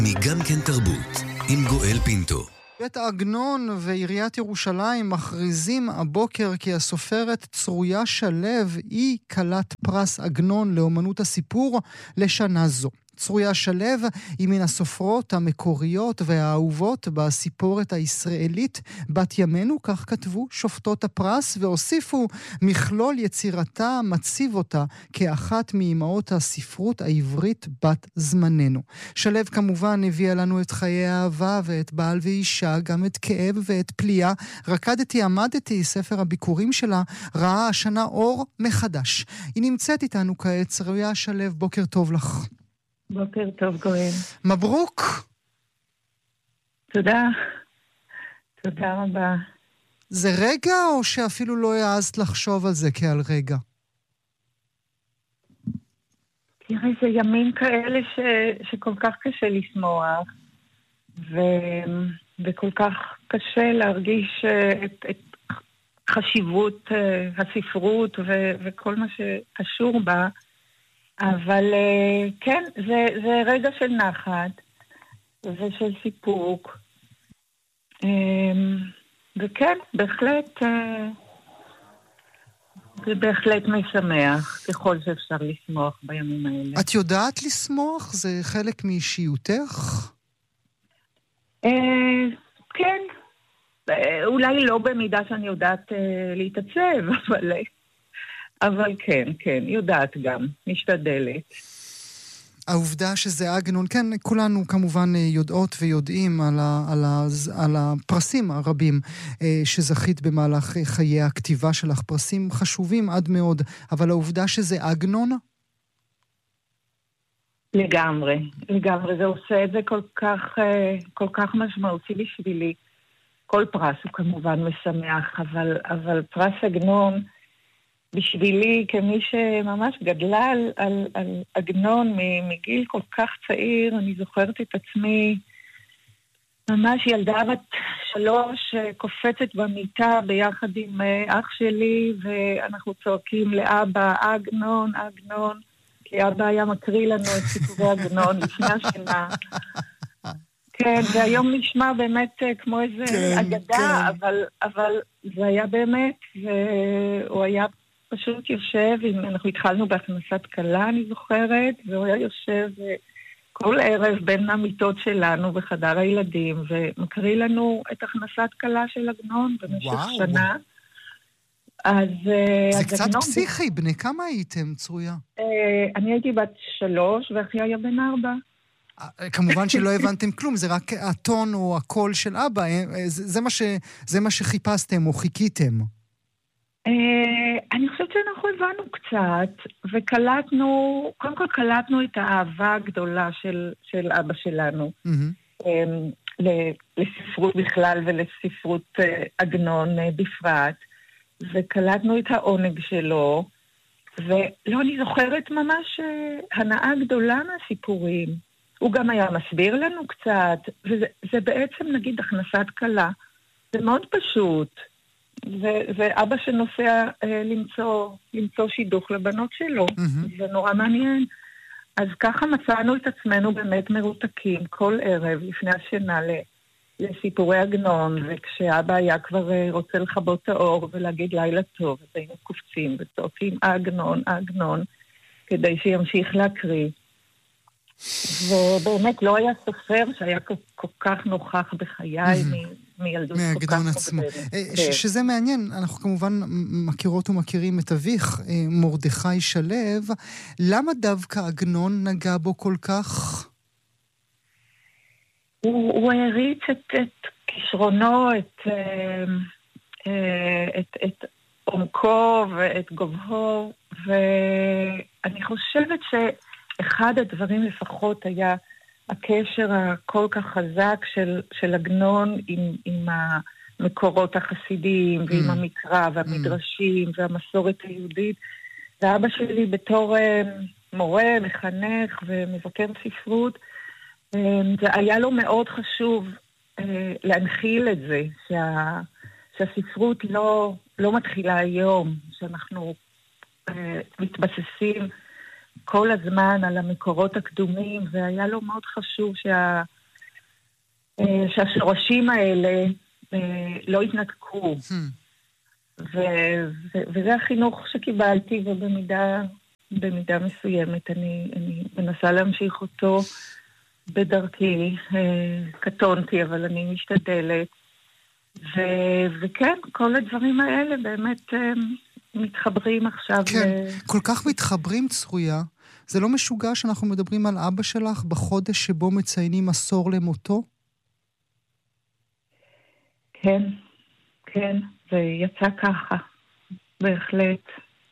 מגם כן תרבות, עם גואל פינטו. בית העגנון ועיריית ירושלים מכריזים הבוקר כי הסופרת צרויה שלו היא כלת פרס עגנון לאומנות הסיפור לשנה זו. צרויה שלו היא מן הסופרות המקוריות והאהובות בסיפורת הישראלית בת ימינו, כך כתבו שופטות הפרס, והוסיפו מכלול יצירתה מציב אותה כאחת מאימהות הספרות העברית בת זמננו. שלו כמובן הביאה לנו את חיי האהבה ואת בעל ואישה, גם את כאב ואת פליאה. רקדתי עמדתי, ספר הביקורים שלה, ראה השנה אור מחדש. היא נמצאת איתנו כעת. צרויה שלו, בוקר טוב לך. בוקר טוב גואל. מברוק. תודה. תודה רבה. זה רגע או שאפילו לא העזת לחשוב על זה כעל רגע? תראה, זה ימים כאלה שכל כך קשה לשמוח, וכל כך קשה להרגיש את חשיבות הספרות וכל מה שקשור בה. אבל כן, זה רגע של נחת ושל סיפוק. וכן, בהחלט, זה בהחלט משמח, ככל שאפשר לשמוח בימים האלה. את יודעת לשמוח? זה חלק מאישיותך? כן. אולי לא במידה שאני יודעת להתעצב, אבל כן, יודעת גם, משתדלת. העובדה שזה עגנון, כן, כולנו כמובן יודעות ויודעים על הפרסים הרבים שזכית במהלך חיי הכתיבה שלך, פרסים חשובים עד מאוד, אבל העובדה שזה עגנון? לגמרי, זה עושה את זה כל כך משמעותי בשבילי. כל פרס הוא כמובן משמח, אבל פרס עגנון, בשבילי, כמי שממש גדלה על עגנון מגיל כל כך צעיר, אני זוכרת את עצמי ממש ילדה בת 3 קופצת במיטה ביחד עם אח שלי, ואנחנו צועקים לאבא, עגנון, כי אבא היה מקריא לנו את סיפורי עגנון לפני השינה. כן, והיום נשמע באמת כמו איזה אגדה, אבל זה היה באמת, והוא היה פשוט יושב, אנחנו התחלנו בהכנסת קלה, אני זוכרת, והוא היה יושב כל ערב בין המיטות שלנו בחדר הילדים, ומקריא לנו את הכנסת קלה של עגנון במשך שנה. זה קצת פסיכי, בני כמה הייתם, צרויה? אני הייתי בת 3, ואחי היה בן 4. כמובן שלא הבנתם כלום, זה רק הטון או הקול של אבא, זה מה שחיפשתם או חיכיתם. אני חושבת שאנחנו הבנו קצת, קודם כל קלטנו את האהבה הגדולה של אבא שלנו, לספרות בכלל ולספרות עגנון בפרט, וקלטנו את העונג שלו, ולא, אני זוכרת ממש הנאה גדולה מהסיפורים. הוא גם היה מסביר לנו קצת, וזה בעצם נגיד הכנסת קלה, זה מאוד פשוט. ואבא שנוסע למצוא שידוך לבנות שלו. זה נורא מעניין. אז ככה מצאנו את עצמנו באמת מרותקים כל ערב לפני השינה לסיפורי עגנון, וכשאבא היה כבר רוצה לכבות את האור ולהגיד לילה טוב, אז היינו קופצים וצועקים עגנון, כדי שימשיך להקריא. ובאמת לא היה סופר שהיה כל כך נוכח בחיי מילדות כל כך מוקדמת. שזה מעניין, אנחנו כמובן מכירות ומכירים את אביך, מרדכי שלו. למה דווקא עגנון נגע בו כל כך? הוא הריץ את כישרונו, את עומקו ואת גובהו, ואני חושבת אחד הדברים לפחות היה הקשר הכל כך חזק של עגנון עם המקורות החסידיים ועם המקרא והמדרשים והמסורת היהודית. ואבא שלי בתור מורה, מחנך ומבקר ספרות, זה היה לו מאוד חשוב להנחיל את זה, שהספרות לא מתחילה היום, שאנחנו מתבססים כל הזמן על המקורות הקדומים, והיה לו מאוד חשוב שהשורשים האלה לא התנתקו. וזה החינוך שקיבלתי, ובמידה מסוימת אני מנסה להמשיך אותו בדרכי. קטונתי, אבל אני משתדלת. וכן, כל הדברים האלה באמת מתחברים עכשיו. כן, כל כך מתחברים, צרויה. זה לא משוגע שאנחנו מדברים על אבא שלך בחודש שבו מציינים עשור למותו? כן, כן, זה יצא ככה, בהחלט.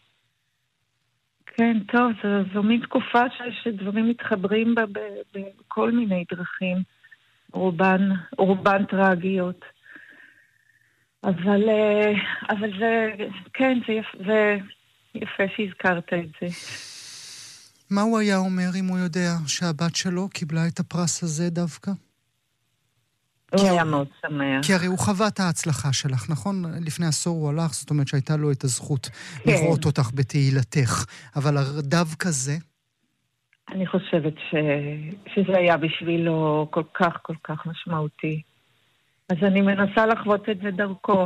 כן, טוב, זו מין תקופה שדברים מתחברים בה בכל מיני דרכים, רובן טרגיות. אבל זה, כן, זה יפה שהזכרת את זה. מה הוא היה אומר אם הוא יודע שהבת שלו קיבלה את הפרס הזה דווקא? הוא היה מאוד שמח. כי הרי הוא חווה את ההצלחה שלך, נכון? לפני עשור הוא הלך, זאת אומרת שהייתה לו את הזכות לראות אותך בתהילתך. אבל דווקא זה? אני חושבת שזה היה בשבילו כל כך, כל כך משמעותי. אז אני מנסה לחוות את זה דרכו.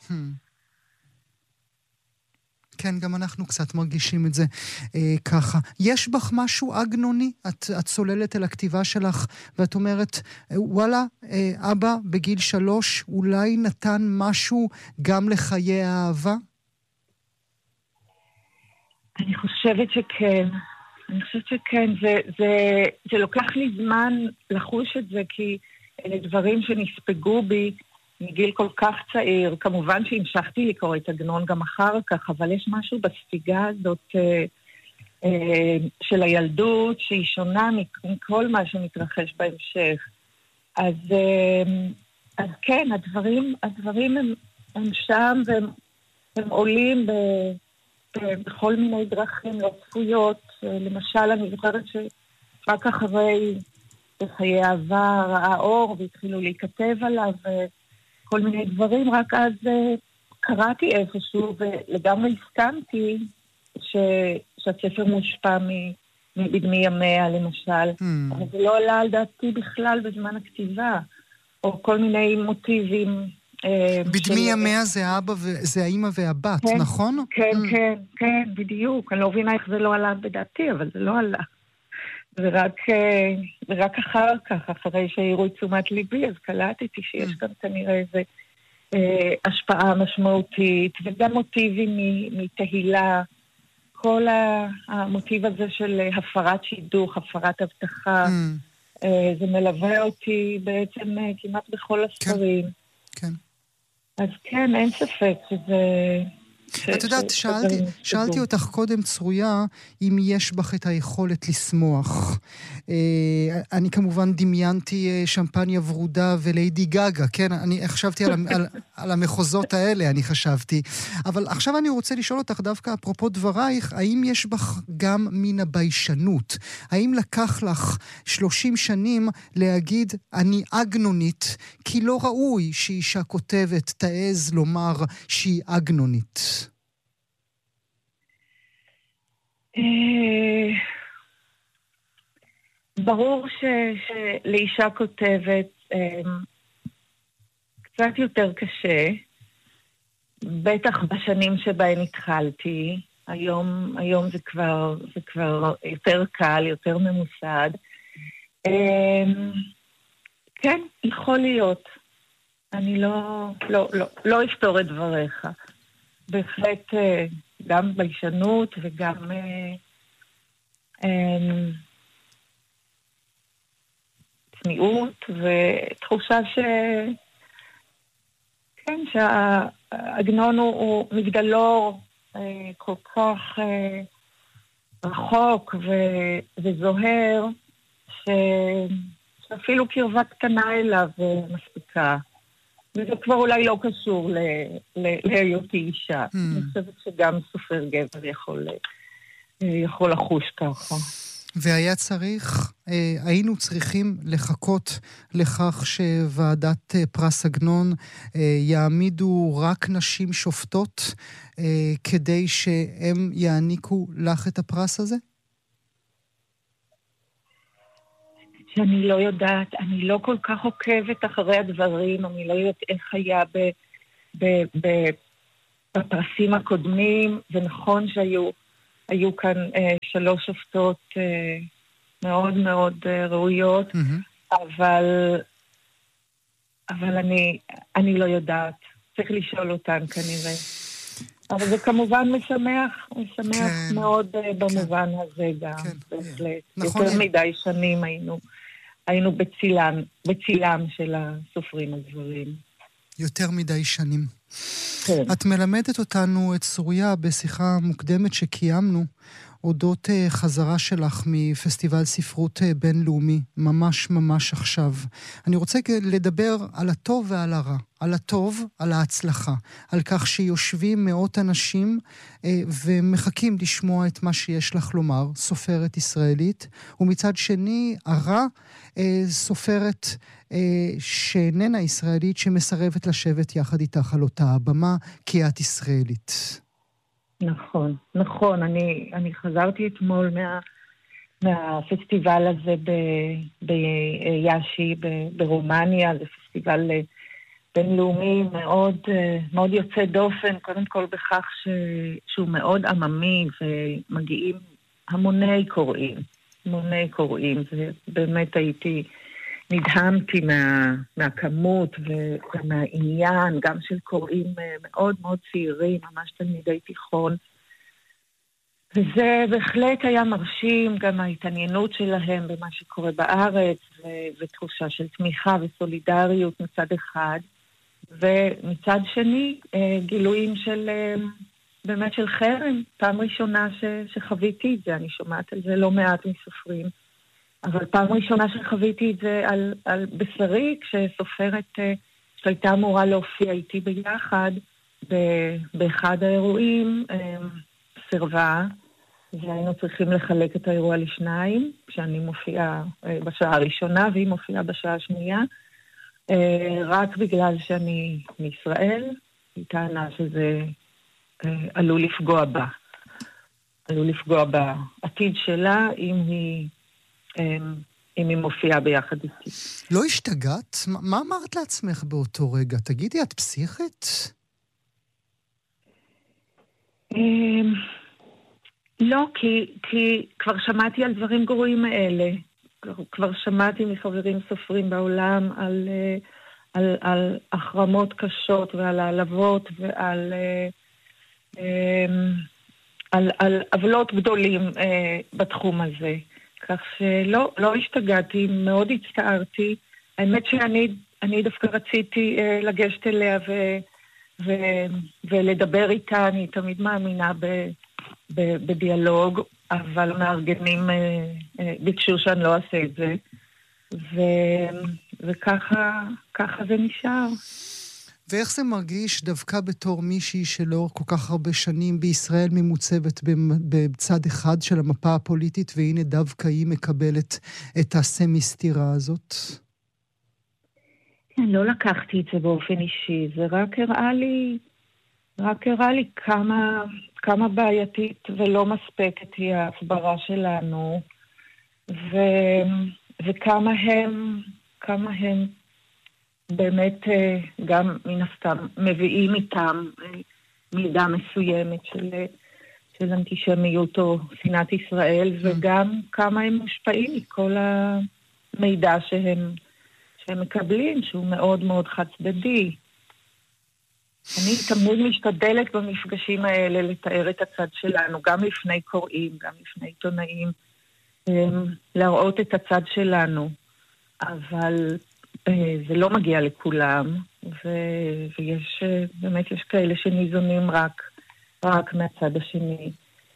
כן, גם אנחנו קצת מרגישים את זה ככה. יש בך משהו אגנוני? את צוללת אל הכתיבה שלך, ואת אומרת, וואלה, אבא בגיל 3 אולי נתן משהו גם לחיי האהבה? אני חושבת שכן. זה לוקח לי זמן לחוש את זה, כי אלה דברים שנספגו בי מגיל כל כך צעיר. כמובן שהמשכתי לקרוא את עגנון גם אחר כך, אבל יש משהו בספיגה הזאת של הילדות שהיא שונה מכל מה שמתרחש בהמשך. אז כן, הדברים הם שם, והם עולים בכל מיני דרכים לא צפויות. למשל, אני זוכרת שרק אחרי בחיי העבר ראה אור והתחילו להיכתב עליו כל מיני דברים, רק אז קראתי איפשהו ולגמרי הסכמתי שהספר מושפע מבדמי ימיה למשל. אבל זה לא עלה על דעתי בכלל בזמן הכתיבה, או כל מיני מוטיבים. בדמי ימיה זה האבא וזה האמא והבת, נכון? כן, בדיוק. אני לא מבינה איך זה לא עלה בדעתי, אבל זה לא עלה. ורק אחר כך, אחרי שהעירו את תשומת ליבי, אז קלטתי שיש גם כנראה איזו השפעה משמעותית, וגם מוטיבים מתהילה, כל המוטיב הזה של הפרת שידוך, הפרת הבטחה, זה מלווה אותי בעצם כמעט בכל הספרים. כן. אז כן, אין ספק שזה... את יודעת, שאלתי אותך קודם, צרויה, אם יש בך את היכולת לשמוח. אני כמובן דמיינתי שמפניה ורודה וליידי גגה, כן? אני חשבתי על המחוזות האלה, אני חשבתי. אבל עכשיו אני רוצה לשאול אותך דווקא, אפרופו דברייך, האם יש בך גם מן הביישנות? האם לקח לך 30 שנים להגיד, אני אגנונית, כי לא ראוי שאישה כותבת תעז לומר שהיא אגנונית? ברור שלאישה כותבת קצת יותר קשה, בטח בשנים שבהן התחלתי. היום זה כבר יותר קל, יותר ממוסד. כן, יכול להיות. אני לא אפתור את דבריך. בהחלט גם ביישנות וגם צניעות ותחושה כן, שהעגנון הוא מגדלור כל כך רחוק וזוהר, שאפילו קרבה קטנה אליו מספיקה. וזה כבר אולי לא קשור להיותי אישה. אני חושבת שגם סופר גבר יכול לחוש ככה. והיה צריך, היינו צריכים לחכות לכך שוועדת פרס עגנון יעמידו רק נשים שופטות כדי שהם יעניקו לך את הפרס הזה? שאני לא יודעת, אני לא כל כך עוקבת אחרי הדברים, אני לא יודעת איך היה בפרסים הקודמים, זה נכון שהיו כאן 3 שופטות מאוד מאוד ראויות, אבל אני לא יודעת, צריך לשאול אותן כנראה. אבל זה כמובן משמח כן, מאוד במובן כן, הזה גם, כן, בהחלט. נכון, יותר מדי שנים היינו בצילם של הסופרים הגברים. יותר מדי שנים. כן. את מלמדת אותנו את סוריה בשיחה מוקדמת שקיימנו, אודות חזרה שלך מפסטיבל ספרות בינלאומי, ממש ממש עכשיו. אני רוצה לדבר על הטוב ועל הרע. על הטוב, על ההצלחה. על כך שיושבים מאות אנשים ומחכים לשמוע את מה שיש לך לומר, סופרת ישראלית. ומצד שני, הרע, סופרת שאיננה ישראלית, שמסרבת לשבת יחד איתך על אותה הבמה, כי את ישראלית. נכון. אני חזרתי אתמול מהפסטיבל הזה ביאשי, ברומניה. זה פסטיבל בינלאומי מאוד, מאוד יוצא דופן, קודם כל בכך שהוא מאוד עממי, ומגיעים המוני קוראים. ובאמת נדהמתי מהכמות ומהעניין, גם של קוראים מאוד מאוד צעירים, ממש תלמידי תיכון. וזה בהחלט היה מרשים, גם ההתעניינות שלהם במה שקורה בארץ, ותחושה של תמיכה וסולידריות מצד אחד, ומצד שני גילויים של באמת של חרם, פעם ראשונה שחוויתי את זה, אני שומעת על זה לא מעט מסופרים, אבל פעם ראשונה שחוויתי את זה על בשרי, כשסופרת שהייתה אמורה להופיע איתי ביחד באחד האירועים, סרבה, והיינו צריכים לחלק את האירוע לשניים, כשאני מופיעה בשעה הראשונה והיא מופיעה בשעה השנייה, רק בגלל שאני מישראל, היא טענה שזה עלול לפגוע בעתיד שלה אם היא מופיעה ביחד איתי. לא השתגעת? מה אמרת לעצמך באותו רגע? תגידי, את פסיכית? לא, כי כבר שמעתי על דברים גרועים האלה. כבר שמעתי מחברים סופרים בעולם על החרמות קשות ועל העלבות ועל על עוולות גדולים בתחום הזה. כך שלא השתגעתי, מאוד הצטערתי. האמת שאני דווקא רציתי לגשת אליה ולדבר איתה, אני תמיד מאמינה בדיאלוג, אבל המארגנים ביקשו שאני לא אעשה את זה. וככה זה נשאר. ואיך זה מרגיש דווקא בתור מישהי שלא כל כך הרבה שנים בישראל ממוצבת בצד אחד של המפה הפוליטית, והנה דווקא היא מקבלת את הסמי-סתירה הזאת? כן, לא לקחתי את זה באופן אישי, זה רק הראה לי כמה בעייתית ולא מספקת היא ההסברה שלנו, וכמה הם באמת גם מן הסתם מביאים איתם מידה מסוימת של אנטישמיות או שנאת ישראל, וגם כמה הם מושפעים מכל המידע שהם מקבלים, שהוא מאוד מאוד חד צדדי. אני תמיד משתדלת במפגשים האלה לתאר את הצד שלנו, גם לפני קוראים, גם לפני עיתונאים, להראות את הצד שלנו, אבל זה לא מגיע לכולם, ויש באמת יש כאלה שניזונים רק מהצד השני.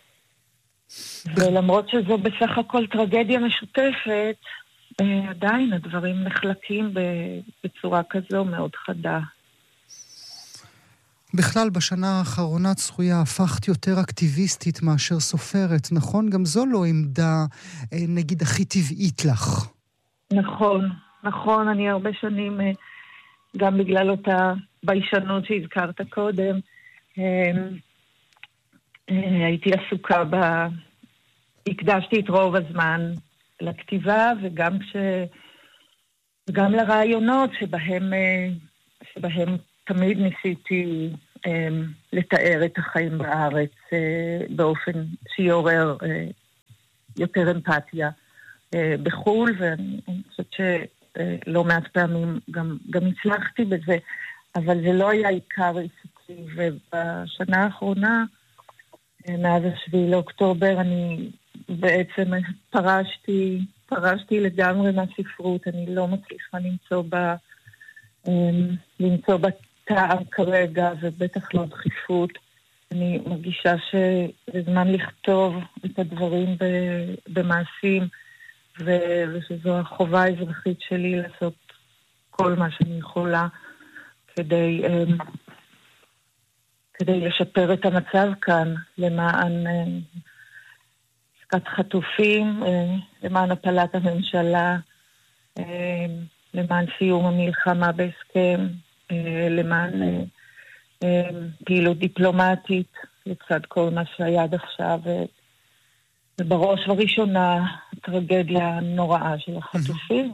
ולמרות שזו בסך הכל טרגדיה משותפת, עדיין הדברים נחלקים בצורה כזו מאוד חדה. בכלל, בשנה האחרונה צרויה הפכת יותר אקטיביסטית מאשר סופרת, נכון? גם זו לא עמדה, נגיד, הכי טבעית לך. נכון, אני הרבה שנים, גם בגלל אותה ביישנות שהזכרת קודם, הייתי עסוקה הקדשתי את רוב הזמן לכתיבה וגם לרעיונות שבהם תמיד ניסיתי לתאר את החיים בארץ באופן שיעורר יותר אמפתיה בחול, ואני חושבת שלא מעט פעמים גם הצלחתי בזה, אבל זה לא היה עיקר עיסוקי, ובשנה האחרונה, מאז 7 לאוקטובר, אני בעצם פרשתי לגמרי מהספרות, אני לא מצליחה למצוא בה טעם כרגע, ובטח לא דחיפות. אני מרגישה שזה זמן לכתוב את הדברים במעשים, ושזו החובה האזרחית שלי לעשות כל מה שאני יכולה כדי לשפר את המצב כאן, למען עסקת חטופים, למען הפלת הממשלה, למען סיום המלחמה בהסכם, למען פעילות דיפלומטית לצד כל מה שהיה עד עכשיו, ובראש ובראשונה הטרגדיה הנוראה של החטופים.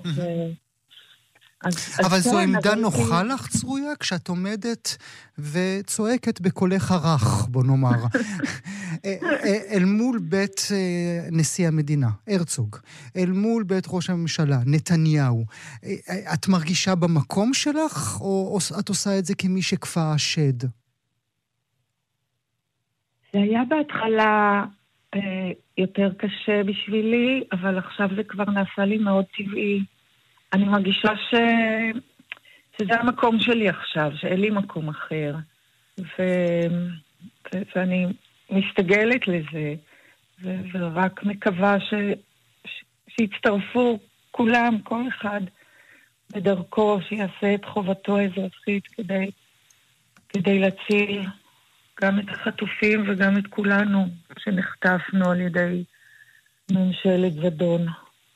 אבל זו עמדה נוחה לך, צרויה, כשאת עומדת וצועקת בקולך הרך, בוא נאמר, אל מול בית נשיא המדינה, הרצוג, אל מול בית ראש הממשלה, נתניהו, את מרגישה במקום שלך, או את עושה את זה כמי שכפה השד? זה היה בהתחלה יותר קשה בשבילי, אבל עכשיו זה כבר נעשה לי מאוד טבעי. אני מרגישה שזה המקום שלי עכשיו, שאין לי מקום אחר. ואני מסתגלת לזה, ורק מקווה שיצטרפו כולם, כל אחד בדרכו, שיעשה את חובתו האזרחית כדי להציל גם את החטופים וגם את כולנו שנחטפנו על ידי ממשלת זדון.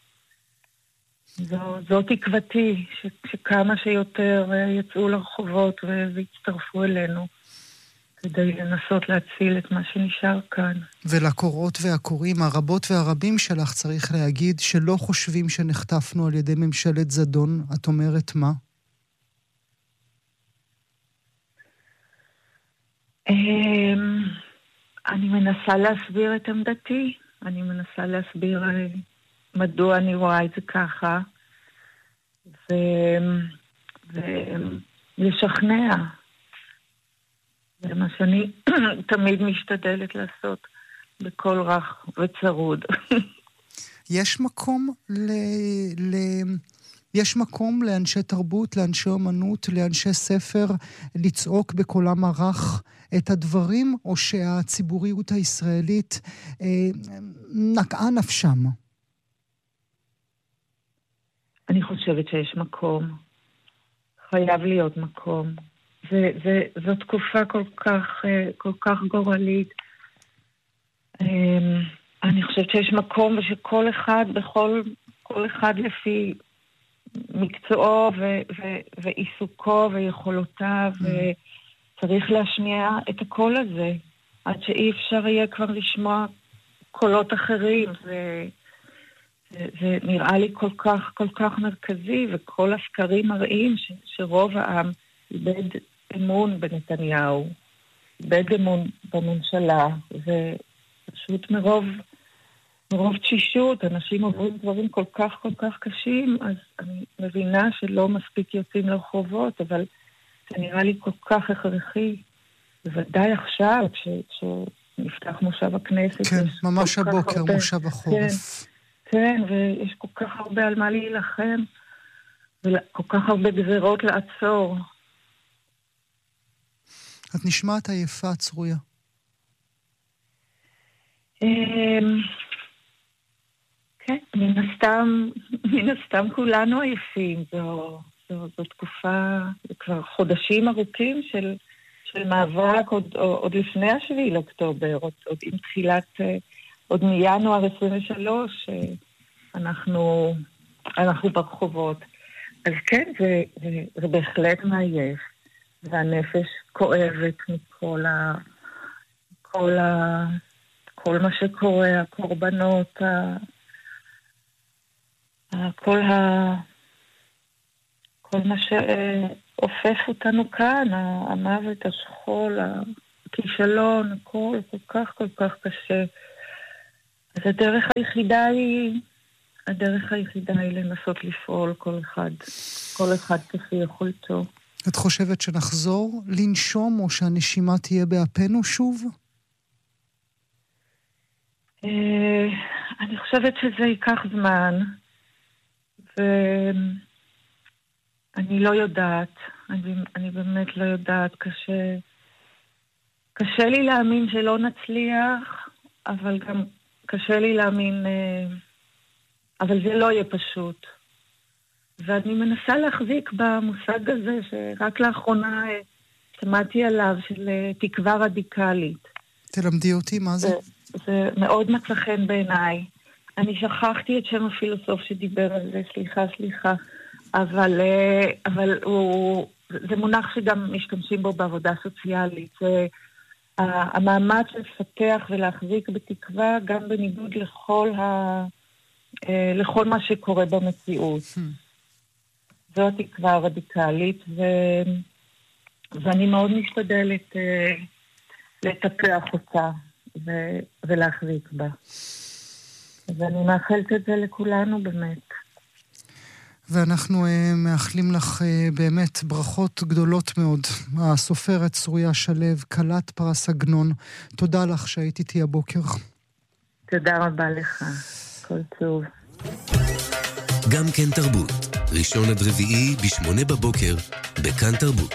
זו תקוותי, שכמה שיותר יצאו לרחובות ויצטרפו אלינו, כדי לנסות להציל את מה שנשאר כאן. ולקורות והקוראים הרבות והרבים שלך צריך להגיד שלא חושבים שנחטפנו על ידי ממשלת זדון. את אומרת מה? אני מנסה להסביר את עמדתי, אני מנסה להסביר מדוע אני רואה את זה ככה, ולשכנע. זה מה שאני תמיד משתדלת לעשות בכל רך וצרוד. יש מקום לאנשי תרבות, לאנשי אומנות, לאנשי ספר, לצעוק בקולם הרך את הדברים, או שהציבוריות הישראלית נקעה נפשם? אני חושבת שיש מקום. חייב להיות מקום. זו תקופה כל כך גורלית. אני חושבת שיש מקום ושכל אחד, כל אחד לפי מקצועו ועיסוקו ויכולותיו, וצריך להשמיע את הקול הזה, עד שאי אפשר יהיה כבר לשמוע קולות אחרים. זה נראה לי כל כך מרכזי, וכל הסקרים מראים שרוב העם איבד אמון בנתניהו, איבד אמון בממשלה, ופשוט מרוב תשישות, אנשים עוברים דברים כל כך קשים, אז אני מבינה שלא מספיק יוצאים לרחובות, אבל זה נראה לי כל כך הכרחי, בוודאי עכשיו, כשנפתח מושב הכנסת. כן, ממש הבוקר, מושב החורף. כן, ויש כל כך הרבה על מה להילחם, וכל כך הרבה גזירות לעצור. את נשמעת עייפה, צרויה. כן, מן הסתם כולנו עייפים. זו תקופה, כבר חודשים ארוכים של מאבק, עוד לפני 7 לאוקטובר, עוד עם תחילת, עוד מינואר 23, אנחנו ברחובות. אז כן, זה בהחלט מעייף, והנפש כואבת מכל כל מה שקורה, הקורבנות, כל מה שאופף אותנו כאן, המוות, השכול, הכישלון, הכל כל כך קשה. אז הדרך היחידה היא לנסות לפעול כל אחד כפי יכולתו. את חושבת שנחזור לנשום או שהנשימה תהיה באפנו שוב? אני חושבת שזה ייקח זמן, ואני לא יודעת, אני באמת לא יודעת, קשה לי להאמין שלא נצליח, אבל גם קשה לי להאמין, אבל זה לא יהיה פשוט. ואני מנסה להחזיק במושג הזה שרק לאחרונה שמעתי עליו, של תקווה רדיקלית. תלמדי אותי מה זה? זה מאוד מצא חן בעיניי. אני שכחתי את שם הפילוסוף שדיבר על זה, סליחה. אבל זה מונח שגם משתמשים בו בעבודה סוציאלית. המאמץ לפתח ולהחזיק בתקווה גם בניגוד לכל מה שקורה במציאות. זו התקווה הרדיקלית, ואני מאוד משתדלת לטפח אותה ולהחזיק בה. ואני מאחלת את זה לכולנו באמת. ואנחנו מאחלים לך באמת ברכות גדולות מאוד. הסופרת צרויה שלו, כלת פרס עגנון. תודה לך שהיית איתי הבוקר. תודה רבה לך. כל טוב. גם כן תרבות. ראשון עד רביעי ב8 בבוקר בכאן תרבות.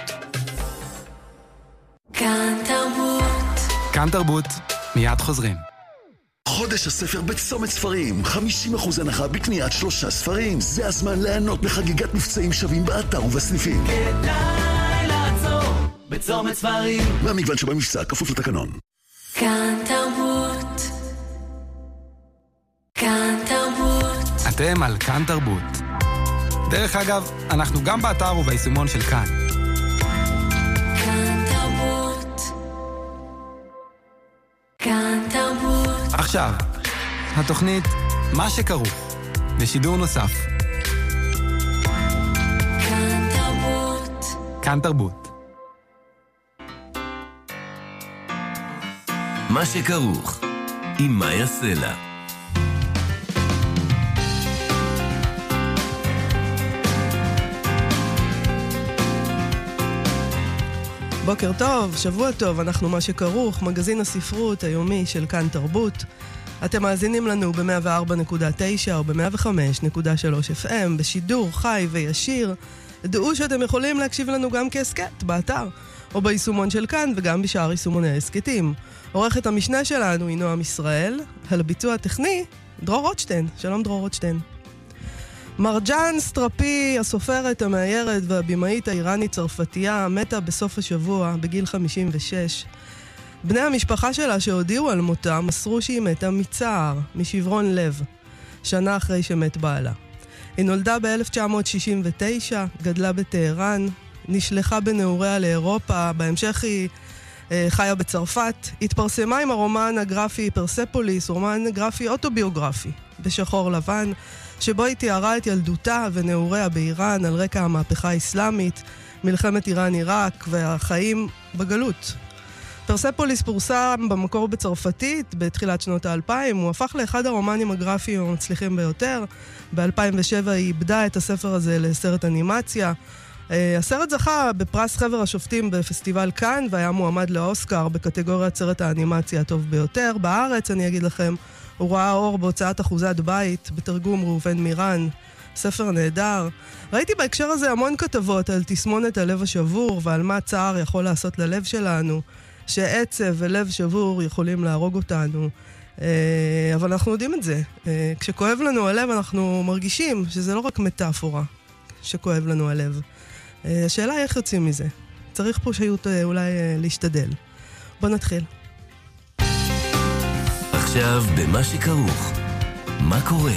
כאן תרבות. כאן תרבות. מיד חוזרים. חודש הספר בצומת ספרים, 50% הנחה בקניית 3 ספרים. זה הזמן ליהנות בחגיגת מבצעים שווים באתר ובסניפים. כדאי לעצור בצומת ספרים. והמגוון שבמבצע כפוף לתקנון. כאן תרבות. כאן תרבות. אתם על כאן תרבות. דרך אגב, אנחנו גם באתר וביישומון של כאן. כאן תרבות. כאן תרבות. עכשיו, התוכנית מה שכרוך, בשידור נוסף. כאן תרבות. כאן תרבות. מה שכרוך עם מאיה סלע. בוקר טוב, שבוע טוב, אנחנו מה שכרוך, מגזין הספרות היומי של כאן תרבות. אתם מאזינים לנו ב-104.9 או ב-105.3 FM, בשידור חי וישיר. דעו שאתם יכולים להקשיב לנו גם כעסקט, באתר, או ביישומון של כאן, וגם בשאר יישומוני העסקטים. עורכת המשנה שלנו היא נועם ישראל, על הביצוע הטכני, דרור רוטשטיין. שלום דרור רוטשטיין. מרג'אן סטרפי, הסופרת, המאיירת והבימאית האיראנית-צרפתייה, מתה בסוף השבוע בגיל 56. בני המשפחה שלה שהודיעו על מותה מסרו שהיא מתה מצער, משברון לב, שנה אחרי שמת בעלה. היא נולדה ב-1969, גדלה בטהרן, נשלחה בנעוריה לאירופה, בהמשך היא חיה בצרפת, התפרסמה עם הרומן הגרפי פרספוליס, רומן גרפי אוטוביוגרפי, בשחור לבן, שבו היא תיארה את ילדותה ונעוריה באיראן על רקע המהפכה האסלאמית, מלחמת איראן-עיראק והחיים בגלות. פרספוליס פורסם במקור בצרפתית בתחילת שנות ה-2000, הוא הפך לאחד הרומנים הגרפיים המצליחים ביותר. ב-2007 היא איבדה את הספר הזה לסרט אנימציה. הסרט זכה בפרס חבר השופטים בפסטיבל כאן, והיה מועמד לאוסקר בקטגוריית סרט האנימציה הטוב ביותר. בארץ, אני אגיד לכם, הוא ראה אור בהוצאת אחוזת בית, בתרגום ראובן מירן, ספר נהדר. ראיתי בהקשר הזה המון כתבות על תסמונת הלב השבור, ועל מה צער יכול לעשות ללב שלנו, שעצב ולב שבור יכולים להרוג אותנו. אבל אנחנו יודעים את זה. כשכואב לנו הלב אנחנו מרגישים שזה לא רק מטאפורה שכואב לנו הלב. השאלה היא איך יוצאים מזה. צריך פשוט אולי להשתדל. בוא נתחיל. עכשיו במה שכרוך. מה קורה?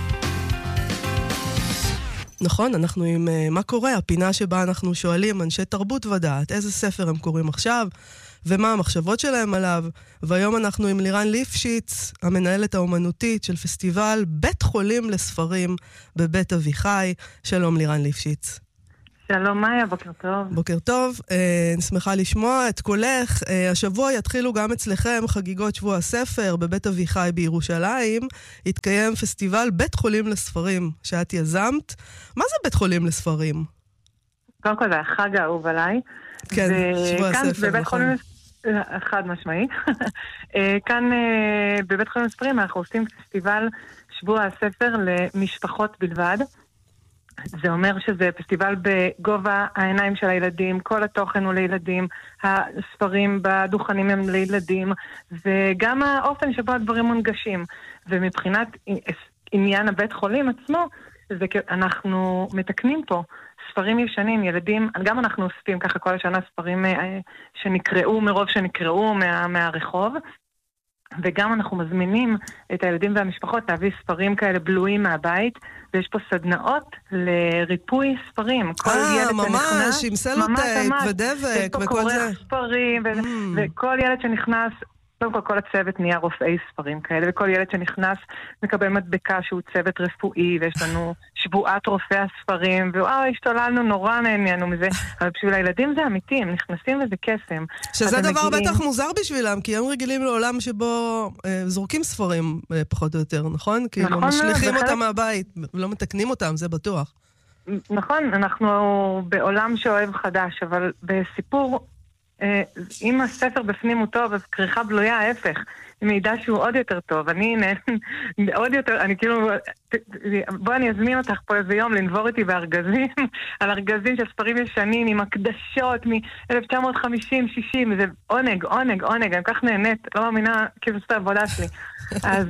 נכון, אנחנו עם מה קורה, הפינה שבה אנחנו שואלים אנשי תרבות ודעת איזה ספר הם קוראים עכשיו, ומה המחשבות שלהם עליו. והיום אנחנו עם לירן ליפשיץ, המנהלת האומנותית של פסטיבל בית חולים לספרים בבית אביחי. שלום לירן ליפשיץ. שלום מאיה, בוקר טוב. בוקר טוב, נשמחה לשמוע את קולך. השבוע יתחילו גם אצלכם חגיגות שבוע הספר בבית אביחי בירושלים. יתקיים פסטיבל בית חולים לספרים שאת יזמת. מה זה בית חולים לספרים? קודם כל זה החג האהוב עליי. כן, שבוע הספר, נכון. חד משמעי. כאן בבית חולים לספרים אנחנו עושים פסטיבל שבוע הספר למשפחות בלבד. זה אומר שזה פסטיבל בגובה העיניים של הילדים, כל התוכן הוא לילדים, הספרים בדוכנים הם לילדים, וגם האופן שבו הדברים מונגשים. ומבחינת עניין הבית חולים עצמו, אנחנו מתקנים פה ספרים ישנים, ילדים, גם אנחנו אוספים ככה כל השנה ספרים שנקראו, מרוב שנקראו מהרחוב, וגם אנחנו מזמינים את הילדים והמשפחות להביא ספרים כאלה בלויים מהבית, ויש פה סדנאות לריפוי ספרים. ממש, עם סלוטייפ ודבק וכל זה. ספרים, וכל ילד שנכנס, קודם כל כל הצוות נהיה רופאי ספרים כאלה, וכל ילד שנכנס מקבל מדבקה שהוא צוות רפואי, ויש לנו שבועת רופאי הספרים, השתוללנו, נורא נהנינו מזה, אבל בשביל הילדים זה אמיתי, הם נכנסים וזה קסם. שזה דבר בטח מוזר בשבילם, כי הם רגילים לעולם שבו זורקים ספרים פחות או יותר, נכון? כאילו משליחים אותם מהבית, לא מתקנים אותם, זה בטוח. נכון, אנחנו בעולם שאוהב חדש, אבל בסיפור, אם הספר בפנים הוא טוב, אז כריכה בלויה ההפך. היא מעידה שהוא עוד יותר טוב. אני עוד יותר, אני כאילו, בוא אני אזמין אותך פה איזה יום לנבור איתי בארגזים, על ארגזים של ספרים ישנים עם הקדשות מ-1950-60, זה עונג, אני כך נהנית, לא מאמינה כאילו זאת העבודה שלי. אז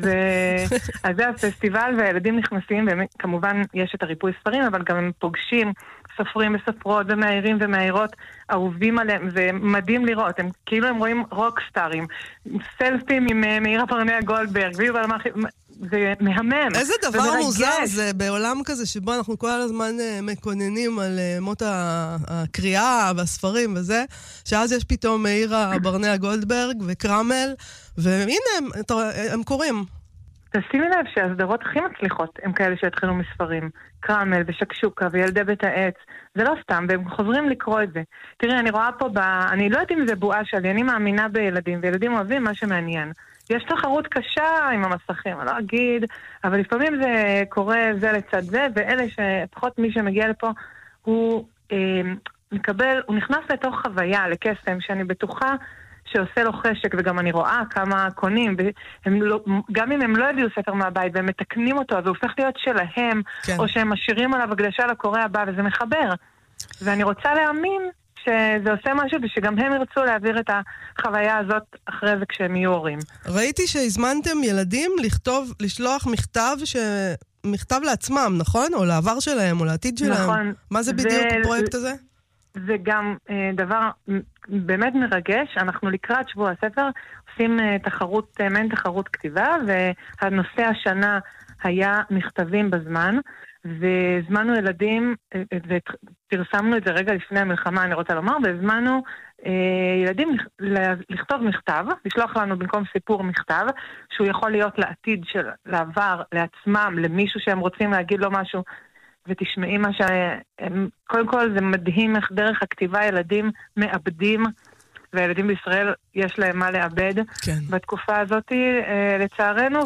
זה הפסטיבל והילדים נכנסים, וכמובן יש את הריפוי ספרים, אבל גם הם פוגשים סופרים וסופרות ומאיירים ומאיירות אהובים עליהם, זה מדהים לראות, הם כאילו הם רואים רוקסטארים, סלפים עם מאירה פרניה גולדברג, זה מהמם. איזה דבר מוזר זה בעולם כזה שבו אנחנו כל הזמן מקוננים על מות הקריאה והספרים וזה, שאז יש פתאום מאירה פרניה גולדברג וקרמל, והנה הם קוראים. תשימי לב שהסדרות הכי מצליחות הם כאלה שהתחילו מספרים. קרמל ושקשוקה וילדי בית העץ. זה לא סתם, והם חוזרים לקרוא את זה. תראי, אני רואה פה אני לא יודעת אם זה בועה שלי, אני מאמינה בילדים, וילדים אוהבים מה שמעניין. יש תחרות קשה עם המסכים, אני לא אגיד, אבל לפעמים זה קורה זה לצד זה, ואלה שפחות מי שמגיע לפה, הוא נכנס לתוך חוויה, לקסם, שאני בטוחה שעושה לו חשק, וגם אני רואה כמה קונים, גם אם הם לא הביאו ספר מהבית, והם מתקנים אותו, אז הוא הופך להיות שלהם, כן. או שהם משאירים עליו הקדשה לקורא הבא, וזה מחבר. ואני רוצה להאמין שזה עושה משהו, ושגם הם ירצו להעביר את החוויה הזאת אחרי זה כשהם יהיו הורים. ראיתי שהזמנתם ילדים לשלוח מכתב לעצמם, נכון? או לעבר שלהם, או לעתיד שלהם. נכון. מה זה בדיוק הפרויקט הזה? זה גם דבר באמת מרגש. אנחנו לקראת שבוע הספר עושים מעין תחרות כתיבה, והנושא השנה היה מכתבים בזמן, והזמנו ילדים, ופרסמנו את זה רגע לפני המלחמה, אני רוצה לומר, והזמנו ילדים לכתוב מכתב, לשלוח לנו במקום סיפור מכתב, שהוא יכול להיות לעתיד של לעבר, לעצמם, למישהו שהם רוצים להגיד לו משהו, ותשמעי מה קודם כל זה מדהים איך דרך הכתיבה ילדים מאבדים, והילדים בישראל יש להם מה לאבד כן. בתקופה הזאת לצערנו,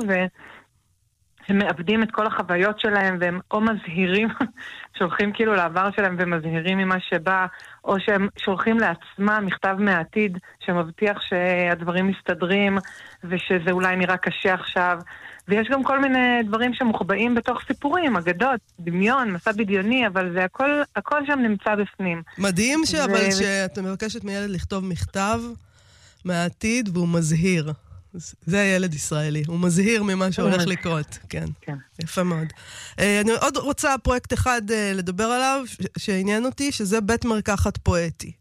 והם מאבדים את כל החוויות שלהם, והם או מזהירים, שולחים כאילו לעבר שלהם ומזהירים ממה שבא, או שהם שולחים לעצמם מכתב מהעתיד שמבטיח שהדברים מסתדרים, ושזה אולי נראה קשה עכשיו, ויש גם כל מיני דברים שמוחבאים בתוך סיפורים, אגדות, דמיון, מסע בדיוני, אבל זה הכל שם נמצא בפנים. מדהים שאתה מבקשת מילד לכתוב מכתב מהעתיד והוא מזהיר. זה ילד ישראלי, הוא מזהיר ממה שהולך לקרות. כן, יפה מאוד. אני עוד רוצה פרויקט אחד לדבר עליו, שעניין אותי, שזה בית מרקחת פואטי.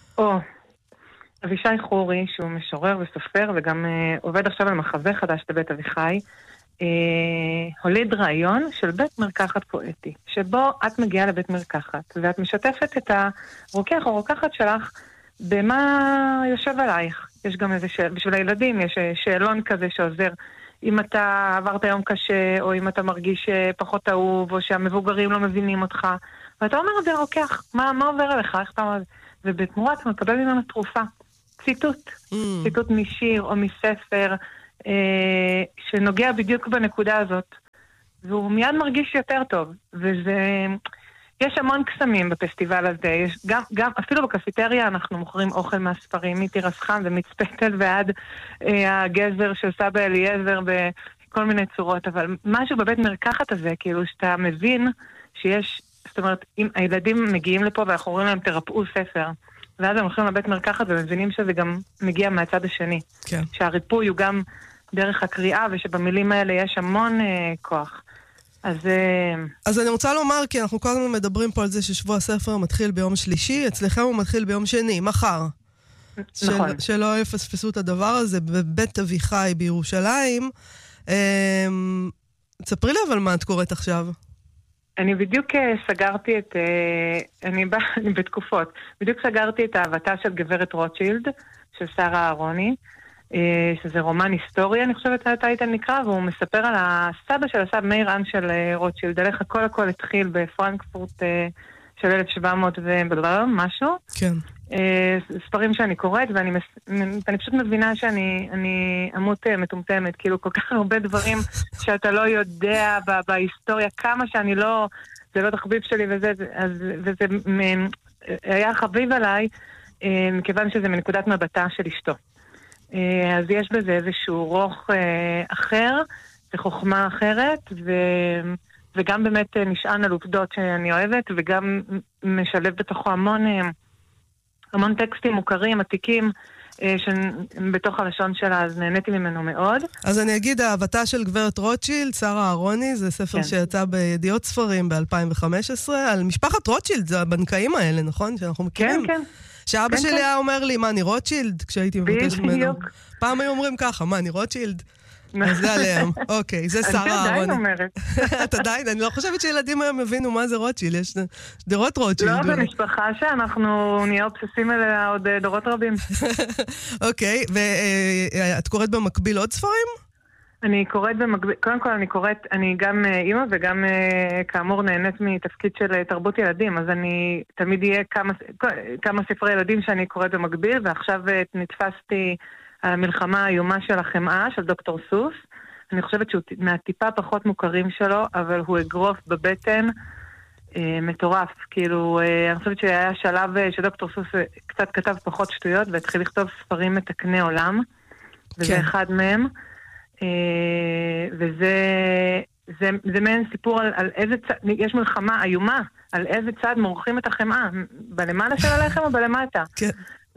אבישי חורי, שהוא משורר וסופר, וגם עובד עכשיו על מחזה חדש בבית אביחי, הוליד רעיון של בית מרקחת פואטי, שבו את מגיעה לבית מרקחת, ואת משתפת את הרוקח או רוקחת שלך במה יושב עלייך. יש גם איזה בשביל הילדים יש שאלון כזה שעוזר. אם אתה עברת יום קשה, או אם אתה מרגיש פחות אהוב, או שהמבוגרים לא מבינים אותך, ואתה אומר, זה רוקח, מה עובר עליך? איך אתה... ובתמורה אתה מקבל ממנו תרופה. ציטוט משיר או מספר, שנוגע בדיוק בנקודה הזאת. והוא מיד מרגיש יותר טוב. יש המון קסמים בפסטיבל הזה. יש גם אפילו בקפיטריה אנחנו מוכרים אוכל מהספרים, מתירס חם ומצפתל ועד הגזר של סבא אליעזר בכל מיני צורות. אבל משהו בבית מרקחת הזה, כאילו שאתה מבין שיש, זאת אומרת, אם הילדים מגיעים לפה ואנחנו רואים להם תרפאו ספר, ואז הם הולכים לבית מרקחת ומבינים שזה גם מגיע מהצד השני. כן. שהריפוי הוא גם דרך הקריאה, ושבמילים האלה יש המון כוח. אז אני רוצה לומר, כי אנחנו כל הזמן מדברים פה על זה ששבוע הספר מתחיל ביום שלישי, אצלכם הוא מתחיל ביום שני, מחר. נכון. שלא יפספסו את הדבר הזה בבית אביחי בירושלים. תספרי לי אבל מה את קוראת עכשיו. אני בדיוק סגרתי את, אני בתקופות, בדיוק סגרתי את אהבתה של גברת רוטשילד, של שרה אהרוני, שזה רומן היסטורי, אני חושבת הטייטל נקרא, והוא מספר על הסבא של הסבא מאיר אן של רוטשילד, על איך הכל התחיל בפרנקפורט של 1700 ומשהו. כן. ספרים שאני קוראת, ואני פשוט מבינה שאני עמות מטומטמת, כאילו כל כך הרבה דברים שאתה לא יודע בהיסטוריה, כמה שאני לא, זה לא תחביב שלי וזה היה חביב עליי, מכיוון שזה מנקודת מבטה של אשתו. אז יש בזה איזשהו רוח אחר, וחוכמה אחרת, וגם באמת נשען על עובדות שאני אוהבת, וגם משלב בתוכו המון טקסטים מוכרים, עתיקים, בתוך הלשון שלה, אז נהניתי ממנו מאוד. אז אני אגיד, אהבתה של גברת רוטשילד, שרה אהרוני, זה ספר שיצא בידיעות ספרים ב-2015, על משפחת רוטשילד, זה הבנקאים האלה, נכון? שאנחנו מכירים. כן. שאבא שלי היה אומר לי, מה, אני רוטשילד? כשהייתי מבקש ממנו. פעם היו אומרים ככה, מה, אני רוטשילד? אז זה עליהם. אוקיי, זה שרה אהרוני. אני עדיין אומרת. את עדיין? אני לא חושבת שילדים היום הבינו מה זה רוטשילד. יש דורות רוטשילד. לא, זה משפחה שאנחנו נהיה אובססים אליה עוד דורות רבים. אוקיי, ואת קוראת במקביל עוד ספרים? אני קוראת במקביל, קודם כל אני גם אימא וגם כאמור נהנית מתפקיד של תרבות ילדים, אז אני תמיד יהיה כמה ספרי ילדים שאני קוראת במקביל, ועכשיו נתפסתי המלחמה האיומה של החמאה, של דוקטור סוס. אני חושבת שהוא מהטיפה פחות מוכרים שלו, אבל הוא אגרוף בבטן מטורף. כאילו, אני חושבת שהיה שלב שדוקטור סוס קצת כתב פחות שטויות, והתחיל לכתוב ספרים מתקני עולם, וזה אחד מהם. וזה מעין סיפור על איזה צד, יש מלחמה איומה, על איזה צד מורחים את החמאה, בלמעלה של הלחם או בלמטה. כן.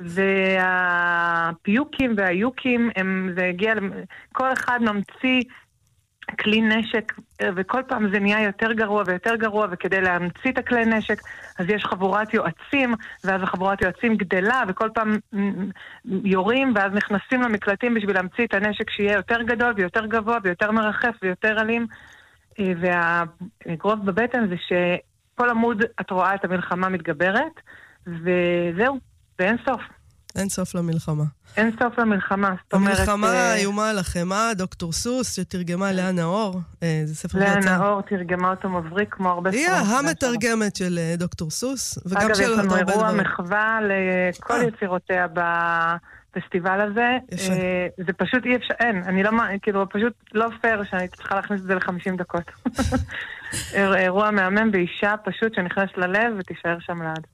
והפיוקים והיוקים, זה הגיע, כל אחד ממציא כלי נשק, וכל פעם זה נהיה יותר גרוע ויותר גרוע, וכדי להמציא את הכלי נשק, אז יש חבורת יועצים, ואז החבורת יועצים גדלה, וכל פעם יורים, ואז נכנסים למקלטים בשביל להמציא את הנשק שיהיה יותר גדול, ויותר גבוה, ויותר מרחף, ויותר אלים. והגרוף בבטן זה שכל עמוד את רואה את המלחמה מתגברת, וזהו, ואין סוף. אין סוף למלחמה. אין סוף למלחמה. המלחמה איומה על החמאה, דוקטור סוס, שתרגמה לאה נאור. זה ספר לאה נאור תרגמה אותו מבריק, כמו הרבה ספרים. היא המתרגמת של דוקטור סוס, וגם של הרבה דברים. אגב, יש לנו אירוע מחווה לכל יצירותיה בפסטיבל הזה. זה פשוט אי אפשר, אני לא, כאילו, פשוט לא פייר שאני צריכה להכניס את זה ל-50 דקות. אירוע מהמם באישה פשוט שנכנס ללב ותישאר שם לעד.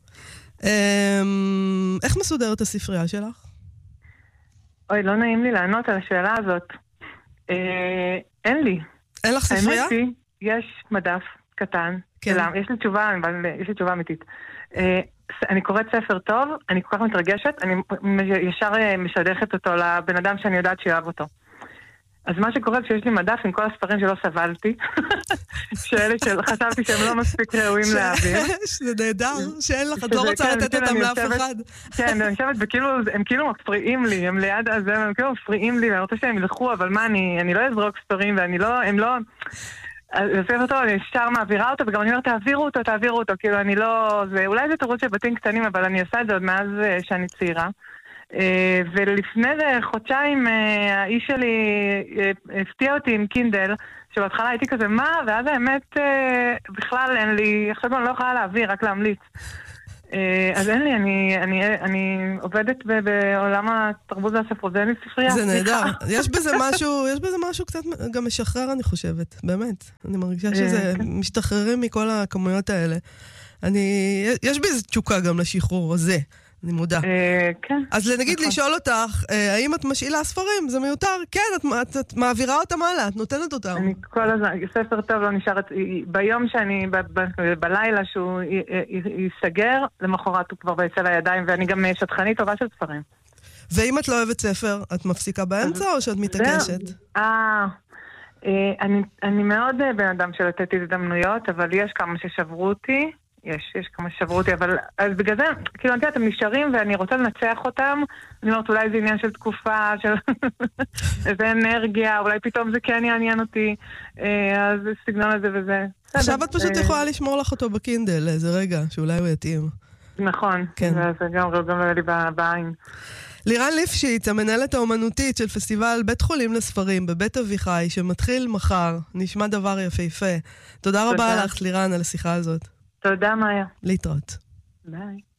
איך מסודרת הספרייה שלך? אוי, לא נעים לי לענות על השאלה הזאת. אין לי. אין לך ספרייה? האמת היא, יש מדף קטן. יש לי תשובה אמיתית. אני קוראת ספר טוב, אני כל כך מתרגשת, אני ישר משדכת אותו לבן אדם שאני יודעת שיאהב אותו. אז מה שקורה שיש לי מדף עם כל הספרים שלא סבלתי, שאלה שחשבתי שהם לא מספיק ראויים להעביר. זה נהדר, שאין לך, את לא רוצה לתת אותם לאף אחד. כן, אני חושבת, הם כאילו מפריעים לי, הם ליד הזה, הם כאילו מפריעים לי, ואני רוצה שהם ילכו, אבל מה, אני לא אזרוק ספרים, ואני לא, הם לא... ספר טוב, אני ישר מעבירה אותו, וגם אני אומרת, תעבירו אותו, כאילו אני לא... אולי זה תירוץ של בתים קטנים, אבל אני עושה את זה עוד מאז שאני צעירה. ולפני חודשיים האיש שלי הפתיע אותי עם קינדל, שבהתחלה הייתי כזה, מה? ואז האמת בכלל אין לי, עכשיו אני לא יכולה להעביר, רק להמליץ. אז אין לי, אני עובדת בעולם התרבות והספרות, ואין לי ספרייה. זה נהדר. יש בזה משהו קצת גם משחרר, אני חושבת, באמת. אני מרגישה שזה משתחררים מכל הכמויות האלה. יש בי איזו תשוקה גם לשחרור הזה. אני מודע. כן. אז נגיד לשאול אותך, האם את משאילה ספרים? זה מיותר? כן, את מעבירה אותם הלאה, את נותנת אותם. אני כל הזמן, ספר טוב לא נשאר, ביום שאני, בלילה שהוא ייסגר, למחרת הוא כבר ביצא לידיים, ואני גם שטחנית טובה של ספרים. ואם את לא אוהבת ספר, את מפסיקה באמצע או שאת מתעקשת? אני מאוד בן אדם של לתת הזדמנויות, אבל יש כמה ששברו אותי. יש כמה ששברו אותי, אבל אז בגלל זה, כאילו, אתם נשארים ואני רוצה לנצח אותם, אני אומרת, אולי זה עניין של תקופה, של איזה אנרגיה, אולי פתאום זה כן יעניין אותי, אז סגנון הזה וזה. עכשיו את פשוט יכולה לשמור לך אותו בקינדל, איזה רגע, שאולי הוא יתאים. נכון, זה גם לא לי בעין. לירן ליפשיץ, המנהלת האומנותית של פסטיבל בית חולים לספרים בבית אביחי, שמתחיל מחר, נשמע דבר יפהפה. תודה רבה לך, לירן, על השיחה הזאת. תודה, מאיה. להתראות. ביי.